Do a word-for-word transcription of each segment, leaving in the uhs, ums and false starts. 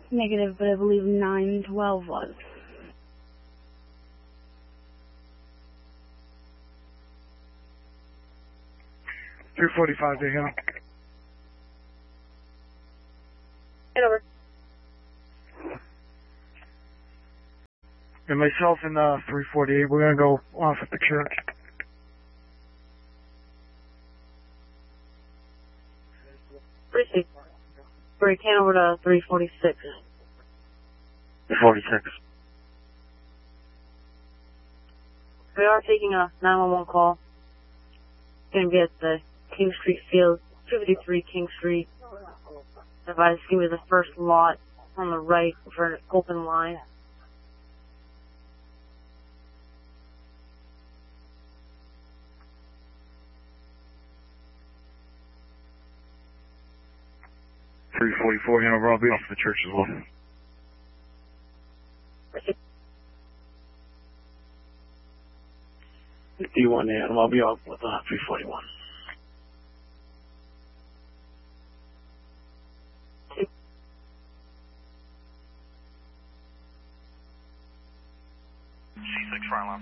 Negative, but I believe nine twelve was. three forty-five, Day Hill. Get over. And myself and uh, three forty-eight, we're going to go off at the church. three six. Break hand over to three forty-six. three forty-six. We are taking a nine one one call. Going to be at the King Street Field, two fifty-three King Street. Advise give me the first lot on the right for an open line. three forty-four, Hanover, I'll be off the church as well. D one, Hanover, I'll be off with uh, three forty-one. C six fire alarm.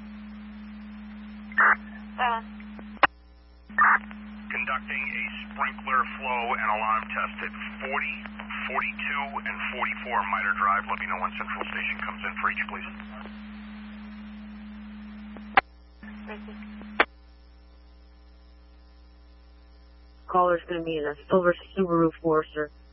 Seven. Conducting a sprinkler flow and alarm test at forty, forty-two, and forty-four Miter Drive. Let me know when Central Station comes in for each, please. Caller's going to be in a silver Subaru Forester.